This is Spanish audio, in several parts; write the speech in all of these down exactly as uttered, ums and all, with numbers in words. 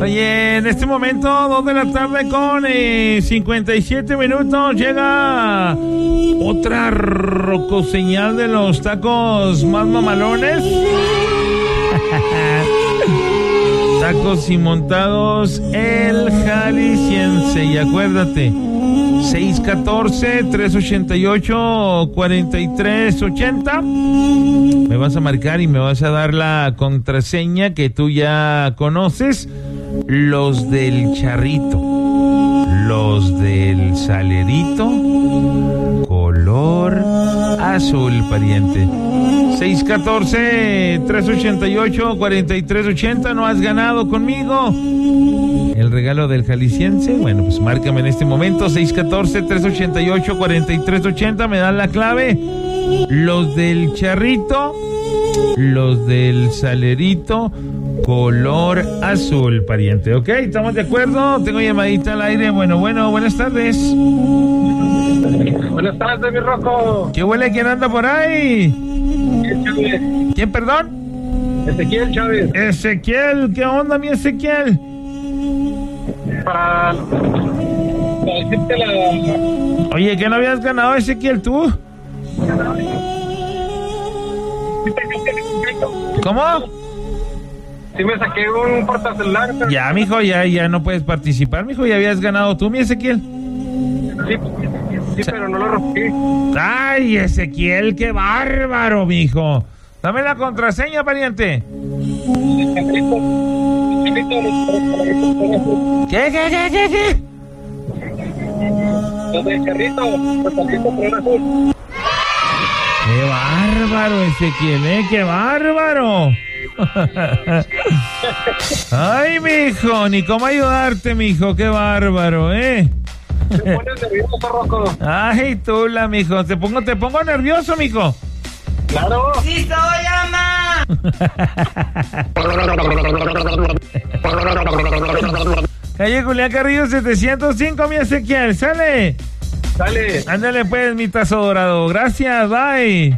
Oye, en este momento, dos de la tarde con eh, cincuenta y siete minutos, llega otra rocoseñal de los tacos más mamalones. Tacos y montados, el Jalisciense. Y acuérdate, seis uno cuatro, tres ocho ocho, cuatro tres ocho cero. Me vas a marcar y me vas a dar la contraseña que tú ya conoces. Los del charrito, los del salerito, color azul, pariente. seis uno cuatro, tres ocho ocho, cuatro tres ocho cero. ¿No has ganado conmigo el regalo del Jalisciense? Bueno, pues márcame en este momento. seis uno cuatro, tres ocho ocho, cuatro tres ocho cero. Me dan la clave. Los del charrito, los del salerito, color azul, pariente. ¿Ok? ¿Estamos de acuerdo? Tengo llamadita al aire. Bueno, bueno, buenas tardes. Buenas tardes, mi Rocco. ¿Qué huele? ¿Quién anda por ahí? Chávez. ¿Quién, perdón? Ezequiel Chávez. Ezequiel, ¿qué onda, mi Ezequiel? Para, para decirte la... Oye, ¿qué no habías ganado, Ezequiel, tú? ¿Cómo? Sí me saqué un portacelular. Pero... Ya, mijo, ya, ya no puedes participar, mijo, ya habías ganado tú, mi Ezequiel. Sí, sí, pero no lo rompí. Ay, Ezequiel, qué bárbaro, mijo. Dame la contraseña, pariente. ¿Qué, qué, qué, qué, qué? Los del charrito, los charritos color azul. Qué bárbaro, Ezequiel, ¿eh? Qué bárbaro. Ay, mijo, ni cómo ayudarte, mijo, qué bárbaro, ¿eh? Me pones nervioso, Rocco. Ay, tula, mijo, te pongo, te pongo nervioso, mijo. Claro. ¡Sí soy, ama! Calle Julián Carrillo setecientos cinco, mi Ezequiel, sale. Dale. Ándale pues, mi tazo dorado. Gracias, bye.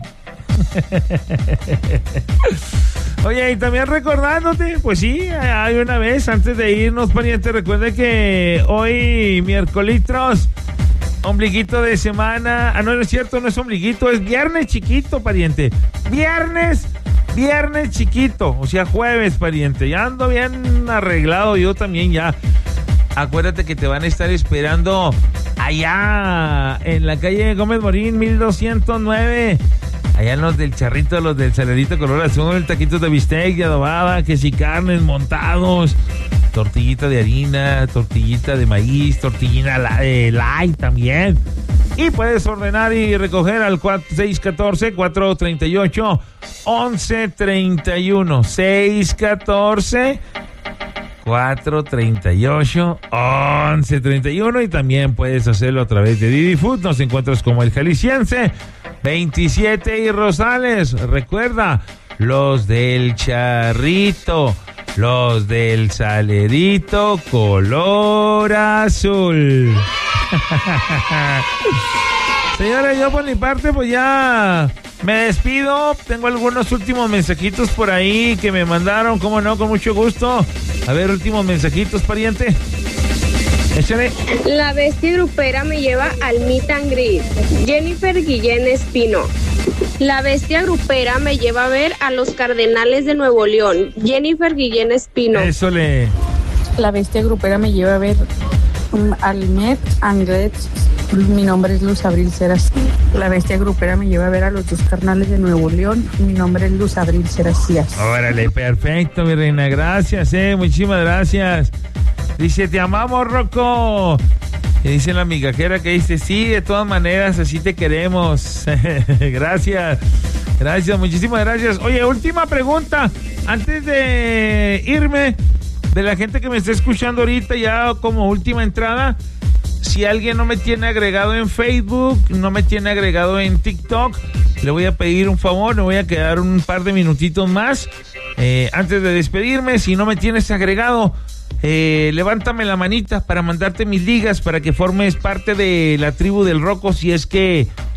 Oye, y también recordándote, pues sí, hay una vez, antes de irnos, pariente, recuerde que hoy, miércoles, ombliguito de semana. Ah, no, no es cierto, no es ombliguito, es viernes chiquito, pariente. Viernes, viernes chiquito, o sea, jueves, pariente. Ya ando bien arreglado, yo también ya. Acuérdate que te van a estar esperando allá en la calle Gómez Morín, mil doscientos nueve. Allá en los del charrito, los del salerito color azul, taquitos de bistec, de adobada, que si carnes montados, tortillita de harina, tortillita de maíz, tortillina eh, light también. Y puedes ordenar y recoger al seis uno cuatro, cuatro tres ocho, once treinta y uno. seis uno cuatro, cuatro tres ocho, once treinta y uno. Y también puedes hacerlo a través de Didi Food. Nos encuentras como el Jalisciense veintisiete y Rosales. Recuerda, los del charrito, los del salerito color azul. Señora, yo por mi parte pues ya me despido. Tengo algunos últimos mensajitos por ahí que me mandaron, cómo no, con mucho gusto. A ver, últimos mensajitos, pariente. Échale. La bestia grupera me lleva al meet and greet. Jennifer Guillén Espino. La bestia grupera me lleva a ver a los Cardenales de Nuevo León. Jennifer Guillén Espino. Eso le. La bestia grupera me lleva a ver um, al Met and Greet. Mi nombre es Luz Abril Ceras. La bestia grupera me lleva a ver a los dos carnales de Nuevo León. Mi nombre es Luz Abril Ceras Díaz. Órale, perfecto, mi reina. Gracias, eh. Muchísimas gracias. Dice, te amamos, Rocco. Y dice la migajera que dice, sí, de todas maneras, así te queremos. Gracias. Gracias, muchísimas gracias. Oye, última pregunta. Antes de irme, de la gente que me está escuchando ahorita, ya como última entrada, si alguien no me tiene agregado en Facebook, no me tiene agregado en TikTok, le voy a pedir un favor, me voy a quedar un par de minutitos más. Eh, antes de despedirme, si no me tienes agregado, Eh, levántame la manita para mandarte mis ligas para que formes parte de la tribu del Rocco, si es que tú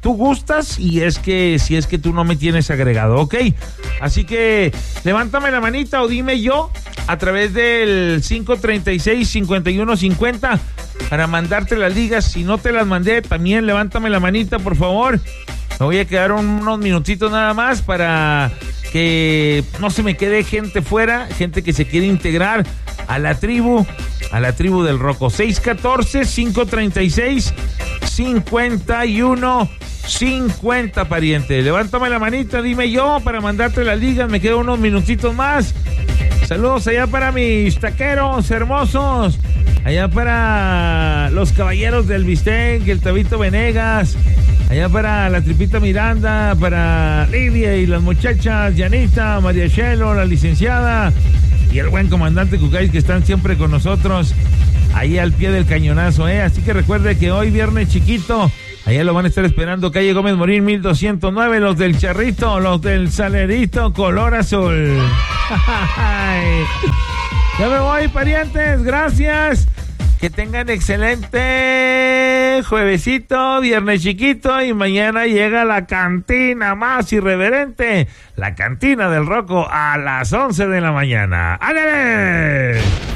tú gustas y es que si es que tú no me tienes agregado, ¿ok? Así que levántame la manita o dime yo a través del cinco treinta y seis, cincuenta y uno cincuenta para mandarte las ligas. Si no te las mandé, también levántame la manita, por favor. Me voy a quedar unos minutitos nada más para que no se me quede gente fuera, gente que se quiere integrar a la tribu, a la tribu del Roco. seis uno cuatro, cinco treinta y seis, cincuenta y uno cincuenta, pariente. Levántame la manita, dime yo para mandarte las ligas. Me quedan unos minutitos más. Saludos allá para mis taqueros hermosos, allá para los caballeros del Bistec, el Tabito Venegas, allá para la Tripita Miranda, para Lidia y las muchachas, Yanita, María Chelo, la licenciada y el buen comandante Cucay, que están siempre con nosotros ahí al pie del cañonazo, ¿eh? Así que recuerde que hoy viernes chiquito, allá lo van a estar esperando, calle Gómez Morín mil doscientos nueve, los del Charrito, los del Salerito, color azul. Ya me voy, parientes, gracias. Que tengan excelente juevesito, viernes chiquito, y mañana llega la cantina más irreverente, la cantina del Roco, a las once de la mañana. ¡Ándale!